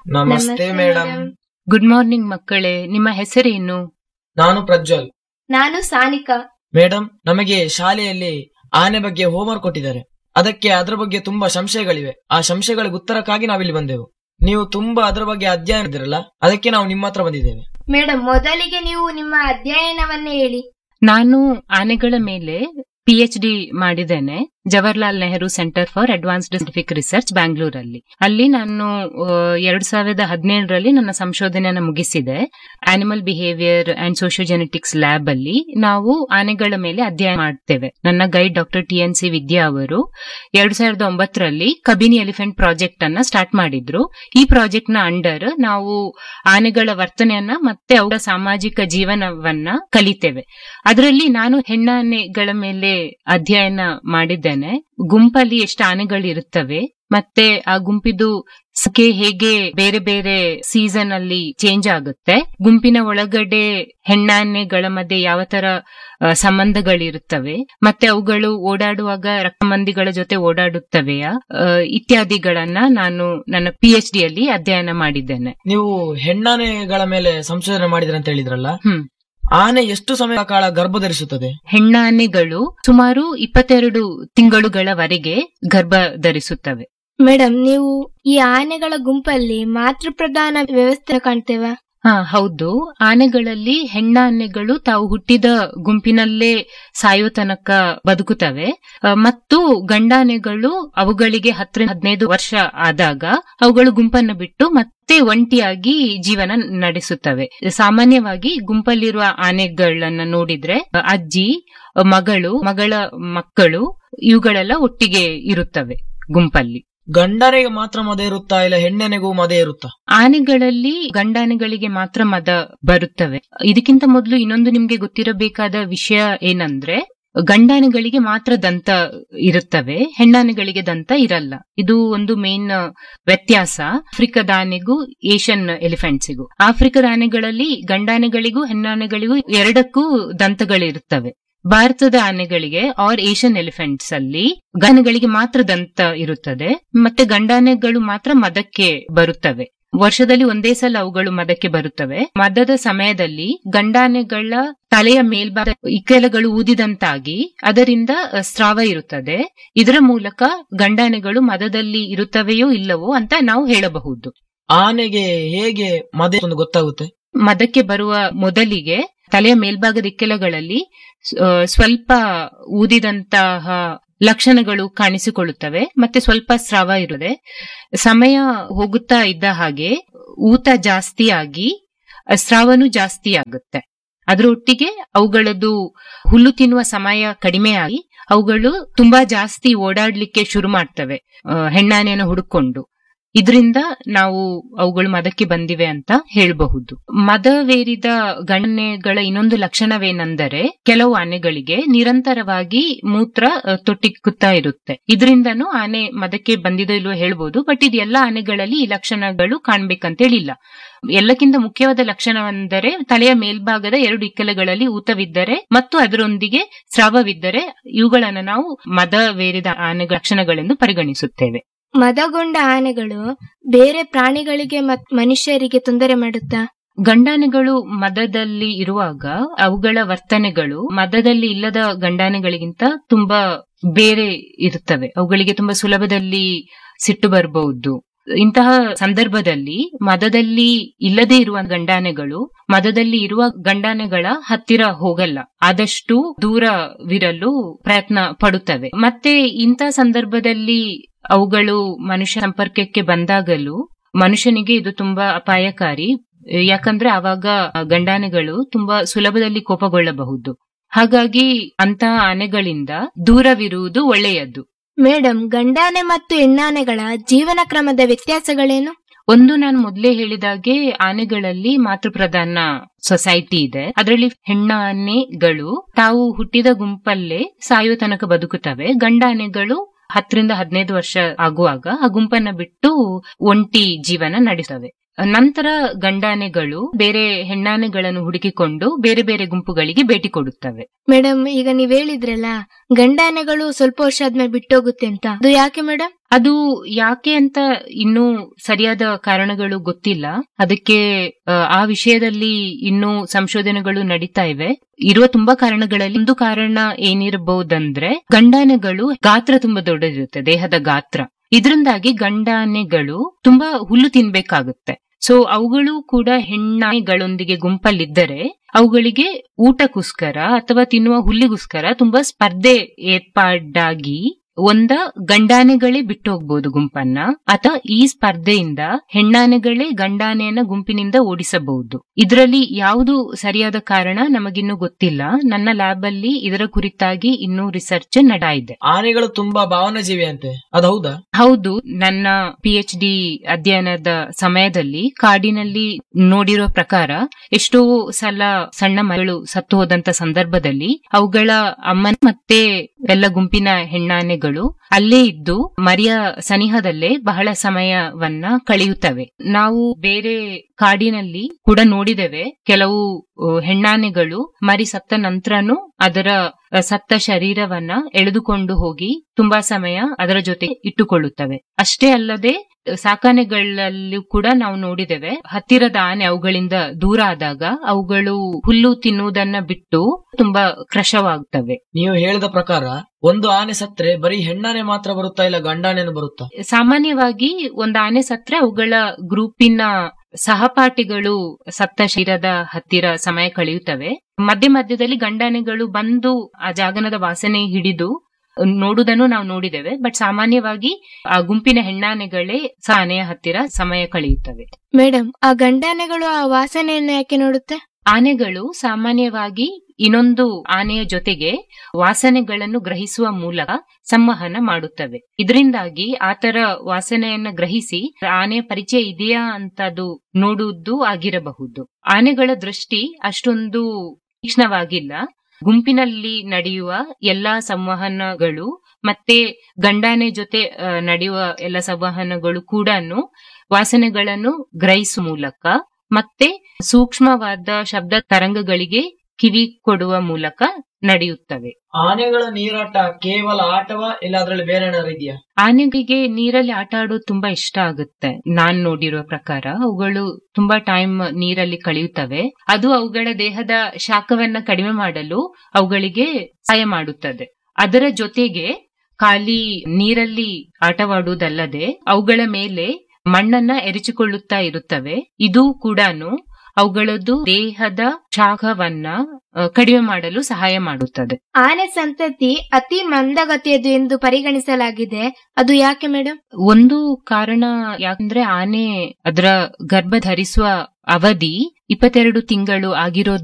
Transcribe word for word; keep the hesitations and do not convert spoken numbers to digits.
ನಮಸ್ತೆ madam. Good morning ಮಕ್ಕಳೇ, ನಿಮ್ಮ ಹೆಸರೇನು? ನಾನು ಪ್ರಜ್ವಲ್. ನಾನು ಸಾನಿಕಾ. ಮೇಡಮ್, ನಮಗೆ ಶಾಲೆಯಲ್ಲಿ ಆನೆ ಬಗ್ಗೆ ಹೋಮ್ವರ್ಕ್ ಕೊಟ್ಟಿದ್ದಾರೆ. ಅದಕ್ಕೆ ಅದರ ಬಗ್ಗೆ ತುಂಬಾ ಸಂಶಯಗಳಿವೆ. ಆ ಸಂಶಯಗಳಿಗೆ ಉತ್ತರಕ್ಕಾಗಿ ನಾವಿಲ್ಲಿ ಬಂದೆವು. ನೀವು ತುಂಬಾ ಅದರ ಬಗ್ಗೆ ಅಧ್ಯಯನ ಇದ್ದೀರಲ್ಲ, ಅದಕ್ಕೆ ನಾವು ನಿಮ್ಮ ಹತ್ರ ಬಂದಿದ್ದೇವೆ. ಮೇಡಮ್, ಮೊದಲಿಗೆ ನೀವು ನಿಮ್ಮ ಅಧ್ಯಯನವನ್ನೇ ಹೇಳಿ. ನಾನು ಆನೆಗಳ ಮೇಲೆ ಪಿ ಎಚ್ ಡಿ ಮಾಡಿದ್ದೇನೆ Jawaharlal Nehru centre for advanced scientific research ಬ್ಯಾಂಗ್ಳೂರಲ್ಲಿ. ಅಲ್ಲಿ ನಾನು ಎರಡ್ ಸಾವಿರದ ಹದಿನೇಳರಲ್ಲಿ ನನ್ನ ಸಂಶೋಧನೆಯನ್ನು ಮುಗಿಸಿದೆ. ಆನಿಮಲ್ ಬಿಹೇವಿಯರ್ ಅಂಡ್ ಸೋಶಿಯೋಜೆನೆಟಿಕ್ಸ್ ಲ್ಯಾಬ್ ಅಲ್ಲಿ ನಾವು ಆನೆಗಳ ಮೇಲೆ ಅಧ್ಯಯನ ಮಾಡ್ತೇವೆ. ನನ್ನ guide doctor T N C ವಿದ್ಯಾ ಅವರು ಎರಡ್ ಸಾವಿರದ ಒಂಬತ್ತರಲ್ಲಿ ಕಬಿನಿ ಎಲಿಫೆಂಟ್ ಪ್ರಾಜೆಕ್ಟ್ ಅನ್ನ ಸ್ಟಾರ್ಟ್ ಮಾಡಿದ್ರು. ಈ ಪ್ರಾಜೆಕ್ಟ್ ನ ಅಂಡರ್ ನಾವು ಆನೆಗಳ ವರ್ತನೆಯನ್ನ ಮತ್ತೆ ಅವರ ಸಾಮಾಜಿಕ ಜೀವನವನ್ನ ಕಲಿತೇವೆ. ಅದರಲ್ಲಿ ನಾನು ಹೆಣ್ಣಾನೆಗಳ ಮೇಲೆ ಅಧ್ಯಯನ ಮಾಡಿದ್ದೇನೆ. ಗುಂಪಲ್ಲಿ ಎಷ್ಟು ಆನೆಗಳು ಇರುತ್ತವೆ ಮತ್ತೆ ಆ ಗುಂಪಿದು ಸಂಖ್ಯೆ ಹೇಗೆ ಬೇರೆ ಬೇರೆ ಸೀಸನ್ ಅಲ್ಲಿ ಚೇಂಜ್ ಆಗುತ್ತೆ, ಗುಂಪಿನ ಒಳಗಡೆ ಹೆಣ್ಣಾನೆಗಳ ಮಧ್ಯೆ ಯಾವ ತರ ಸಂಬಂಧಗಳಿರುತ್ತವೆ, ಮತ್ತೆ ಅವುಗಳು ಓಡಾಡುವಾಗ ರಕ್ತಮಂದಿಗಳ ಜೊತೆ ಓಡಾಡುತ್ತವೆಯಾ ಇತ್ಯಾದಿಗಳನ್ನ ನಾನು ನನ್ನ ಪಿ ಎಚ್ ಡಿ ಅಲ್ಲಿ ಅಧ್ಯಯನ ಮಾಡಿದ್ದೇನೆ. ನೀವು ಹೆಣ್ಣಾನೆಗಳ ಮೇಲೆ ಸಂಶೋಧನೆ ಮಾಡಿದ್ರಿ ಅಂತ ಹೇಳಿದ್ರಲ್ಲ, ಹ್ಮ್ ಆನೆ ಎಷ್ಟು ಸಮಯ ಕಾಲ ಗರ್ಭ ಧರಿಸುತ್ತದೆ? ಹೆಣ್ಣಾನೆಗಳು ಸುಮಾರು ಇಪ್ಪತ್ತೆರಡು ತಿಂಗಳುಗಳವರೆಗೆ ಗರ್ಭ ಧರಿಸುತ್ತವೆ. ಮೇಡಮ್, ನೀವು ಈ ಆನೆಗಳ ಗುಂಪಲ್ಲಿ ಮಾತೃಪ್ರಧಾನ ವ್ಯವಸ್ಥೆ ಕಾಣ್ತೇವಾ? ಹಾ, ಹೌದು. ಆನೆಗಳಲ್ಲಿ ಹೆಣ್ಣಾನೆಗಳು ತಾವು ಹುಟ್ಟಿದ ಗುಂಪಿನಲ್ಲೇ ಸಾಯೋ ತನಕ ಬದುಕುತ್ತವೆ ಮತ್ತು ಗಂಡಾನೆಗಳು ಅವುಗಳಿಗೆ ಹತ್ತರಿಂದ ಹದಿನೈದು ವರ್ಷ ಆದಾಗ ಅವುಗಳು ಗುಂಪನ್ನು ಬಿಟ್ಟು ಮತ್ತೆ ಒಂಟಿಯಾಗಿ ಜೀವನ ನಡೆಸುತ್ತವೆ. ಸಾಮಾನ್ಯವಾಗಿ ಗುಂಪಲ್ಲಿರುವ ಆನೆಗಳನ್ನ ನೋಡಿದ್ರೆ ಅಜ್ಜಿ, ಮಗಳು, ಮಗಳ ಮಕ್ಕಳು ಇವುಗಳೆಲ್ಲ ಒಟ್ಟಿಗೆ ಇರುತ್ತವೆ ಗುಂಪಲ್ಲಿ. ಗಂಡಾನೆಗೆ ಮಾತ್ರ ಮದ ಇರುತ್ತಾ ಇಲ್ಲ ಹೆಣ್ಣೆನೆಗೂ ಮದ ಇರುತ್ತಾ? ಆನೆಗಳಲ್ಲಿ ಗಂಡಾನೆಗಳಿಗೆ ಮಾತ್ರ ಮದ ಬರುತ್ತವೆ. ಇದಕ್ಕಿಂತ ಮೊದಲು ಇನ್ನೊಂದು ನಿಮ್ಗೆ ಗೊತ್ತಿರಬೇಕಾದ ವಿಷಯ ಏನಂದ್ರೆ, ಗಂಡಾನೆಗಳಿಗೆ ಮಾತ್ರ ದಂತ ಇರುತ್ತವೆ, ಹೆಣ್ಣಾನೆಗಳಿಗೆ ದಂತ ಇರಲ್ಲ. ಇದು ಒಂದು ಮೇನ್ ವ್ಯತ್ಯಾಸ ಆಫ್ರಿಕದ ಆನೆಗೂ ಏಷ್ಯನ್ ಎಲಿಫೆಂಟ್ಸಿಗೂ. ಆಫ್ರಿಕದ ಆನೆಗಳಲ್ಲಿ ಗಂಡಾನೆಗಳಿಗೂ ಹೆಣ್ಣಾನೆಗಳಿಗೂ ಎರಡಕ್ಕೂ ದಂತಗಳಿರುತ್ತವೆ. ಭಾರತದ ಆನೆಗಳಿಗೆ ಆರ್ ಏಷ್ಯನ್ ಎಲಿಫೆಂಟ್ಸ್ ಅಲ್ಲಿ ಗಂಡಾನೆಗಳಿಗೆ ಮಾತ್ರ ದಂತ ಇರುತ್ತದೆ ಮತ್ತೆ ಗಂಡಾನೆಗಳು ಮಾತ್ರ ಮದಕ್ಕೆ ಬರುತ್ತವೆ. ವರ್ಷದಲ್ಲಿ ಒಂದೇ ಸಲ ಅವುಗಳು ಮದಕ್ಕೆ ಬರುತ್ತವೆ. ಮದದ ಸಮಯದಲ್ಲಿ ಗಂಡಾನೆಗಳ ತಲೆಯ ಮೇಲ್ಭಾಗ ಇಕ್ಕೆಲಗಳು ಊದಿದಂತಾಗಿ ಅದರಿಂದ ಸ್ರಾವ ಇರುತ್ತದೆ. ಇದರ ಮೂಲಕ ಗಂಡಾನೆಗಳು ಮದದಲ್ಲಿ ಇರುತ್ತವೆಯೋ ಇಲ್ಲವೋ ಅಂತ ನಾವು ಹೇಳಬಹುದು. ಆನೆಗೆ ಹೇಗೆ ಮದ ಗೊತ್ತಾಗುತ್ತೆ? ಮದಕ್ಕೆ ಬರುವ ಮೊದಲಿಗೆ ತಲೆಯ ಮೇಲ್ಭಾಗದ ಇಕ್ಕೆಲಗಳಲ್ಲಿ ಸ್ವಲ್ಪ ಊದಿದಂತಹ ಲಕ್ಷಣಗಳು ಕಾಣಿಸಿಕೊಳ್ಳುತ್ತವೆ ಮತ್ತೆ ಸ್ವಲ್ಪ ಸ್ರಾವ ಇರುತ್ತದೆ. ಸಮಯ ಹೋಗುತ್ತಾ ಇದ್ದ ಹಾಗೆ ಊತ ಜಾಸ್ತಿಯಾಗಿ ಸ್ರಾವನು ಜಾಸ್ತಿ ಆಗುತ್ತೆ. ಅದರೊಟ್ಟಿಗೆ ಅವುಗಳದ್ದು ಹುಲ್ಲು ತಿನ್ನುವ ಸಮಯ ಕಡಿಮೆಯಾಗಿ ಅವುಗಳು ತುಂಬಾ ಜಾಸ್ತಿ ಓಡಾಡ್ಲಿಕ್ಕೆ ಶುರು ಮಾಡ್ತವೆ ಹೆಣ್ಣಾನೆಯನ್ನು ಹುಡುಕೊಂಡು. ಇದರಿಂದ ನಾವು ಅವುಗಳು ಮದಕ್ಕೆ ಬಂದಿವೆ ಅಂತ ಹೇಳಬಹುದು. ಮದವೇರಿದ ಗಂಡಾನೆಗಳ ಇನ್ನೊಂದು ಲಕ್ಷಣವೇನೆಂದರೆ, ಕೆಲವು ಆನೆಗಳಿಗೆ ನಿರಂತರವಾಗಿ ಮೂತ್ರ ತೊಟ್ಟಿಕ್ಕುತ್ತಾ ಇರುತ್ತೆ. ಇದರಿಂದನೂ ಆನೆ ಮದಕ್ಕೆ ಬಂದಿದೋ ಇಲ್ವೋ ಹೇಳ್ಬೋದು. ಬಟ್ ಇದು ಎಲ್ಲ ಆನೆಗಳಲ್ಲಿ ಈ ಲಕ್ಷಣಗಳು ಕಾಣ್ಬೇಕಂತೇಳಿಲ್ಲ. ಎಲ್ಲಕ್ಕಿಂತ ಮುಖ್ಯವಾದ ಲಕ್ಷಣವೆಂದರೆ ತಲೆಯ ಮೇಲ್ಭಾಗದ ಎರಡು ಇಕ್ಕೆಲಗಳಲ್ಲಿ ಊತವಿದ್ದರೆ ಮತ್ತು ಅದರೊಂದಿಗೆ ಸ್ರಾವವಿದ್ದರೆ ಇವುಗಳನ್ನು ನಾವು ಮದವೇರಿದ ಆನೆಗಳ ಲಕ್ಷಣಗಳೆಂದು ಪರಿಗಣಿಸುತ್ತೇವೆ. ಮದಗೊಂಡ ಆನೆಗಳು ಬೇರೆ ಪ್ರಾಣಿಗಳಿಗೆ ಮತ್ತು ಮನುಷ್ಯರಿಗೆ ತೊಂದರೆ ಮಾಡುತ್ತಾ? ಗಂಡಾನೆಗಳು ಮದದಲ್ಲಿ ಇರುವಾಗ ಅವುಗಳ ವರ್ತನೆಗಳು ಮದದಲ್ಲಿ ಇಲ್ಲದ ಗಂಡಾನೆಗಳಿಗಿಂತ ತುಂಬಾ ಬೇರೆ ಇರುತ್ತವೆ. ಅವುಗಳಿಗೆ ತುಂಬಾ ಸುಲಭದಲ್ಲಿ ಸಿಟ್ಟು ಬರಬಹುದು. ಇಂತಹ ಸಂದರ್ಭದಲ್ಲಿ ಮದದಲ್ಲಿ ಇಲ್ಲದೆ ಇರುವ ಗಂಡಾನೆಗಳು ಮದದಲ್ಲಿ ಇರುವ ಗಂಡಾನೆಗಳ ಹತ್ತಿರ ಹೋಗಲ್ಲ, ಆದಷ್ಟು ದೂರವಿರಲು ಪ್ರಯತ್ನ ಪಡುತ್ತವೆ. ಮತ್ತೆ ಇಂತಹ ಸಂದರ್ಭದಲ್ಲಿ ಅವುಗಳು ಮನುಷ್ಯ ಸಂಪರ್ಕಕ್ಕೆ ಬಂದಾಗಲೂ ಮನುಷ್ಯನಿಗೆ ಇದು ತುಂಬಾ ಅಪಾಯಕಾರಿ. ಯಾಕಂದ್ರೆ ಆವಾಗ ಗಂಡಾನೆಗಳು ತುಂಬಾ ಸುಲಭದಲ್ಲಿ ಕೋಪಗೊಳ್ಳಬಹುದು. ಹಾಗಾಗಿ ಅಂತಹ ಆನೆಗಳಿಂದ ದೂರವಿರುವುದು ಒಳ್ಳೆಯದು. ಮೇಡಮ್, ಗಂಡಾನೆ ಮತ್ತು ಹೆಣ್ಣಾನೆಗಳ ಜೀವನ ಕ್ರಮದ ವ್ಯತ್ಯಾಸಗಳೇನು? ಒಂದು, ನಾನು ಮೊದಲೇ ಹೇಳಿದಾಗೆ ಆನೆಗಳಲ್ಲಿ ಮಾತೃಪ್ರಧಾನ ಸೊಸೈಟಿ ಇದೆ. ಅದರಲ್ಲಿ ಹೆಣ್ಣಾನೆಗಳು ತಾವು ಹುಟ್ಟಿದ ಗುಂಪಲ್ಲೇ ಸಾಯೋ ತನಕ ಬದುಕುತ್ತವೆ. ಗಂಡಾನೆಗಳು ಹತ್ತರಿಂದ ಹದಿನೈದು ವರ್ಷ ಆಗುವಾಗ ಆ ಗುಂಪನ್ನ ಬಿಟ್ಟು ಒಂಟಿ ಜೀವನ ನಡೆಸುತ್ತವೆ. ನಂತರ ಗಂಡಾನೆಗಳು ಬೇರೆ ಹೆಣ್ಣಾನೆಗಳನ್ನು ಹುಡುಕಿಕೊಂಡು ಬೇರೆ ಬೇರೆ ಗುಂಪುಗಳಿಗೆ ಭೇಟಿ ಕೊಡುತ್ತವೆ. ಮೇಡಮ್, ಈಗ ನೀವ್ ಹೇಳಿದ್ರಲ್ಲ ಗಂಡಾನೆಗಳು ಸ್ವಲ್ಪ ವರ್ಷ ಆದ್ಮೇಲೆ ಬಿಟ್ಟೋಗುತ್ತೆ ಅಂತ, ಅದು ಯಾಕೆ ಮೇಡಮ್? ಅದು ಯಾಕೆ ಅಂತ ಇನ್ನೂ ಸರಿಯಾದ ಕಾರಣಗಳು ಗೊತ್ತಿಲ್ಲ. ಅದಕ್ಕೆ ಆ, ಆ ವಿಷಯದಲ್ಲಿ ಇನ್ನೂ ಸಂಶೋಧನೆಗಳು ನಡೀತಾ ಇವೆ. ಇರುವ ತುಂಬಾ ಕಾರಣಗಳಲ್ಲಿ ಒಂದು ಕಾರಣ ಏನಿರಬಹುದಂದ್ರೆ ಗಂಡಾನೆಗಳು ಗಾತ್ರ ತುಂಬಾ ದೊಡ್ಡದಿರುತ್ತೆ, ದೇಹದ ಗಾತ್ರ. ಇದರಿಂದಾಗಿ ಗಂಡಾನೆಗಳು ತುಂಬಾ ಹುಲ್ಲು ತಿನ್ಬೇಕಾಗುತ್ತೆ. ಸೊ ಅವುಗಳು ಕೂಡ ಹೆಣ್ಣಾನೆಗಳೊಂದಿಗೆ ಗುಂಪಲ್ಲಿದ್ದರೆ ಅವುಗಳಿಗೆ ಊಟಕ್ಕೋಸ್ಕರ ಅಥವಾ ತಿನ್ನುವ ಹುಲ್ಲಿಗೋಸ್ಕರ ತುಂಬಾ ಸ್ಪರ್ಧೆ ಏರ್ಪಾಡಾಗಿ ಒಂದ ಗಂಡಾನೆಗಳೇ ಬಿಟ್ಟು ಹೋಗ್ಬೋದು ಗುಂಪನ್ನ, ಅಥವಾ ಈ ಸ್ಪರ್ಧೆಯಿಂದ ಹೆಣ್ಣಾನೆಗಳೇ ಗಂಡಾನೆಯನ್ನ ಗುಂಪಿನಿಂದ ಓಡಿಸಬಹುದು. ಇದರಲ್ಲಿ ಯಾವುದು ಸರಿಯಾದ ಕಾರಣ ನಮಗಿನ್ನೂ ಗೊತ್ತಿಲ್ಲ. ನನ್ನ ಲ್ಯಾಬ್ ಅಲ್ಲಿ ಇದರ ಕುರಿತಾಗಿ ಇನ್ನೂ ರಿಸರ್ಚ್ ನಡಾ ಇದೆ. ಆನೆಗಳು ತುಂಬಾ ಭಾವನಾಜೀವಿ ಅಂತೆ, ಅದು ಹೌದಾ? ಹೌದು. ನನ್ನ ಪಿ ಎಚ್ ಡಿ ಅಧ್ಯಯನದ ಸಮಯದಲ್ಲಿ ಕಾಡಿನಲ್ಲಿ ನೋಡಿರೋ ಪ್ರಕಾರ ಎಷ್ಟೋ ಸಲ ಸಣ್ಣ ಮಗಳು ಸತ್ತು ಹೋದಂತ ಸಂದರ್ಭದಲ್ಲಿ ಅವುಗಳ ಅಮ್ಮನ ಮತ್ತೆ ಎಲ್ಲ ಗುಂಪಿನ ಹೆಣ್ಣಾನೆಗಳು ಅಲ್ಲೇ ಇದ್ದು ಮರಿಯ ಸನಿಹದಲ್ಲೇ ಬಹಳ ಸಮಯವನ್ನ ಕಳೆಯುತ್ತವೆ. ನಾವು ಬೇರೆ ಕಾಡಿನಲ್ಲಿ ಕೂಡ ನೋಡಿದ್ದೇವೆ, ಕೆಲವು ಹೆಣ್ಣಾನೆಗಳು ಮರಿ ಸತ್ತ ನಂತರನೂ ಅದರ ಸತ್ತ ಶರೀರವನ್ನ ಎಳೆದುಕೊಂಡು ಹೋಗಿ ತುಂಬಾ ಸಮಯ ಅದರ ಜೊತೆ ಇಟ್ಟುಕೊಳ್ಳುತ್ತವೆ. ಅಷ್ಟೇ ಅಲ್ಲದೆ ಸಾಕಾನೆಗಳಲ್ಲೂ ಕೂಡ ನಾವು ನೋಡಿದ್ದೇವೆ, ಹತ್ತಿರದ ಆನೆ ಅವುಗಳಿಂದ ದೂರ ಆದಾಗ ಅವುಗಳು ಹುಲ್ಲು ತಿನ್ನುವುದನ್ನ ಬಿಟ್ಟು ತುಂಬಾ ಕ್ರಶವಾಗುತ್ತವೆ. ನೀವು ಹೇಳಿದ ಪ್ರಕಾರ ಒಂದು ಆನೆ ಸತ್ರೆ ಬರೀ ಹೆಣ್ಣಾನೆ ಮಾತ್ರ ಬರುತ್ತಾ, ಇಲ್ಲ ಗಂಡಾನೆನು ಬರುತ್ತಾ? ಸಾಮಾನ್ಯವಾಗಿ ಒಂದು ಆನೆ ಸತ್ರೆ ಅವುಗಳ ಗ್ರೂಪಿನ ಸಹಪಾಠಿಗಳು ಸತ್ತ ಶರೀರದ ಹತ್ತಿರ ಸಮಯ ಕಳೆಯುತ್ತವೆ. ಮಧ್ಯ ಮಧ್ಯದಲ್ಲಿ ಗಂಡಾನೆಗಳು ಬಂದು ಆ ಜಾಗನದ ವಾಸನೆ ಹಿಡಿದು ನೋಡುವುದನ್ನು ನಾವು ನೋಡಿದ್ದೇವೆ. ಬಟ್ ಸಾಮಾನ್ಯವಾಗಿ ಆ ಗುಂಪಿನ ಹೆಣ್ಣಾನೆಗಳೇ ಸಹ ಆನೆಯ ಹತ್ತಿರ ಸಮಯ ಕಳೆಯುತ್ತವೆ. ಮೇಡಮ್, ಆ ಗಂಡಾನೆಗಳು ಆ ವಾಸನೆಯನ್ನು ಯಾಕೆ ನೋಡುತ್ತೆ? ಆನೆಗಳು ಸಾಮಾನ್ಯವಾಗಿ ಇನ್ನೊಂದು ಆನೆಯ ಜೊತೆಗೆ ವಾಸನೆಗಳನ್ನು ಗ್ರಹಿಸುವ ಮೂಲಕ ಸಂವಹನ ಮಾಡುತ್ತವೆ. ಇದರಿಂದಾಗಿ ಆತರ ವಾಸನೆಯನ್ನ ಗ್ರಹಿಸಿ ಆನೆಯ ಪರಿಚಯ ಇದೆಯಾ ಅಂತ ಅದು ನೋಡುವುದು ಆಗಿರಬಹುದು. ಆನೆಗಳ ದೃಷ್ಟಿ ಅಷ್ಟೊಂದು ತೀಕ್ಷ್ಣವಾಗಿಲ್ಲ. ಗುಂಪಿನಲ್ಲಿ ನಡೆಯುವ ಎಲ್ಲಾ ಸಂವಹನಗಳು ಮತ್ತೆ ಗಂಡಾನೆ ಜೊತೆ ನಡೆಯುವ ಎಲ್ಲ ಸಂವಹನಗಳು ಕೂಡ ವಾಸನೆಗಳನ್ನು ಗ್ರಹಿಸುವ ಮೂಲಕ ಮತ್ತೆ ಸೂಕ್ಷ್ಮವಾದ ಶಬ್ದ ತರಂಗಗಳಿಗೆ ಕಿವಿ ಕೊಡುವ ಮೂಲಕ ನಡೆಯುತ್ತವೆ. ಆನೆಗಳ ನೀರಾಟ ಕೇವಲ ಆಟವಾ, ಇಲ್ಲ ಅದರಲ್ಲಿ ಬೇರೆ ಏನಾದ್ರು ಇದೆಯಾ? ಆನೆಗಳಿಗೆ ನೀರಲ್ಲಿ ಆಟ ಆಡೋದು ತುಂಬಾ ಇಷ್ಟ ಆಗುತ್ತೆ. ನಾನ್ ನೋಡಿರುವ ಪ್ರಕಾರ ಅವುಗಳು ತುಂಬಾ ಟೈಮ್ ನೀರಲ್ಲಿ ಕಳೆಯುತ್ತವೆ. ಅದು ಅವುಗಳ ದೇಹದ ಶಾಖವನ್ನ ಕಡಿಮೆ ಮಾಡಲು ಅವುಗಳಿಗೆ ಸಹಾಯ ಮಾಡುತ್ತದೆ. ಅದರ ಜೊತೆಗೆ ಖಾಲಿ ನೀರಲ್ಲಿ ಆಟವಾಡುವುದಲ್ಲದೆ ಅವುಗಳ ಮೇಲೆ ಮಣ್ಣನ್ನ ಎರಚಿಕೊಳ್ಳುತ್ತಾ ಇರುತ್ತವೆ. ಇದು ಕೂಡ ಅವುಗಳದ್ದು ದೇಹದ ಶಾಖವನ್ನ ಕಡಿಮೆ ಮಾಡಲು ಸಹಾಯ ಮಾಡುತ್ತದೆ. ಆನೆ ಸಂತತಿ ಅತಿ ಮಂದಗತಿಯದು ಎಂದು ಪರಿಗಣಿಸಲಾಗಿದೆ. ಅದು ಯಾಕೆ ಮೇಡಮ್? ಒಂದು ಕಾರಣ ಯಾಕಂದ್ರೆ ಆನೆ ಅದರ ಗರ್ಭ ಧರಿಸುವ ಅವಧಿ ಇಪ್ಪತ್ತೆರಡು ತಿಂಗಳು ಆಗಿರೋ